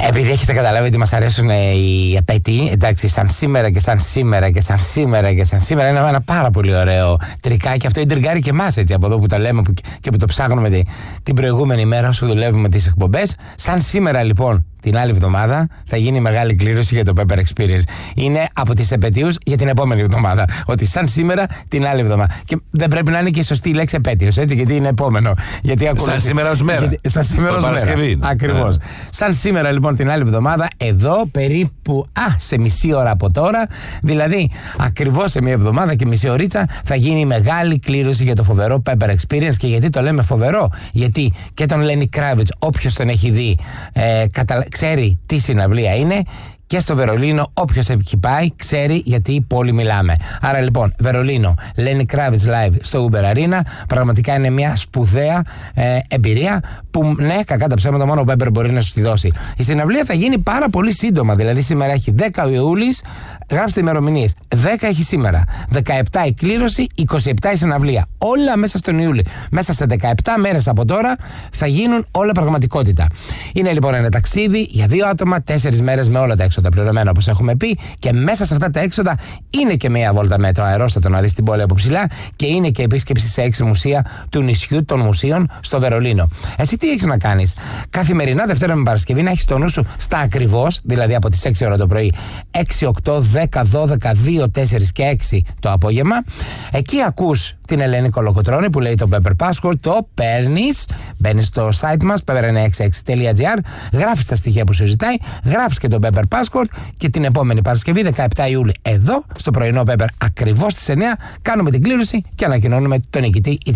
Επειδή έχετε καταλάβει ότι μας αρέσουν οι επέτειοι, εντάξει, σαν σήμερα και σαν σήμερα και σαν σήμερα και σαν σήμερα, είναι ένα πάρα πολύ ωραίο τρικάκι. Αυτό εντριγκάρει και εμάς, έτσι, από εδώ που τα λέμε και που το ψάχνουμε την προηγούμενη μέρα όσο δουλεύουμε τις εκπομπές. Σαν σήμερα, λοιπόν, την άλλη εβδομάδα θα γίνει μεγάλη κλήρωση για το Pepper Experience. Είναι από τις επετείους για την επόμενη εβδομάδα. Ότι σαν σήμερα την άλλη εβδομάδα. Και δεν πρέπει να είναι και η σωστή λέξη επέτειος, έτσι, γιατί είναι επόμενο. Σαν σήμερα ως μέρα. Σαν σήμερα ως μέρα. Ακριβώς. Σαν σήμερα, λοιπόν, την άλλη εβδομάδα, εδώ περίπου σε μισή ώρα από τώρα, δηλαδή ακριβώς σε μια εβδομάδα και μισή ωρίτσα, θα γίνει η μεγάλη κλήρωση για το φοβερό Pepper Experience. Και γιατί το λέμε φοβερό? Γιατί και τον Lenny Kravitz, όποιος τον έχει δει, ξέρει τι συναυλία είναι. Και στο Βερολίνο, όποιος εκεί πάει, ξέρει γιατί πόλη μιλάμε. Άρα λοιπόν, Βερολίνο, Lenny Kravitz live στο Uber Arena, πραγματικά είναι μια σπουδαία εμπειρία που, ναι, κακά τα ψέματα, μόνο ο Pepper μπορεί να σου τη δώσει. Η συναυλία θα γίνει πάρα πολύ σύντομα, δηλαδή σήμερα έχει 10 Ιούλης, γράψτε ημερομηνίες. 10 έχει σήμερα, 17 η κλήρωση, 27 η συναυλία. Όλα μέσα στον Ιούλη. Μέσα σε 17 μέρες από τώρα θα γίνουν όλα πραγματικότητα. Είναι λοιπόν ένα ταξίδι για 2 άτομα, 4 μέρες με όλα τα έξοδα πληρωμένα, όπως έχουμε πει, και μέσα σε αυτά τα έξοδα είναι και μια βόλτα με το αερόστατο να δεις την πόλη από ψηλά και είναι και επίσκεψη σε 6 μουσεία του νησιού των μουσείων στο Βερολίνο. Εσύ τι έχεις να κάνεις? Καθημερινά, Δευτέρα με Παρασκευή, να έχεις το νου σου στα ακριβώς, δηλαδή από τις 6 ώρα το πρωί, 6, 8, 10, 12, 2, 4 και 6 το απόγευμα. Εκεί ακούς την Ελένη Κολοκοτρώνη που λέει το Pepper Passport, το παίρνεις, μπαίνεις στο site μας pepper966.gr, γράφεις τα στοιχεία που σου ζητάει, γράφεις και το Pepper Passport και την επόμενη Παρασκευή 17 Ιούλη εδώ στο πρωινό Pepper ακριβώς στις 9 κάνουμε την κλήρωση και ανακοινώνουμε τον νικητή.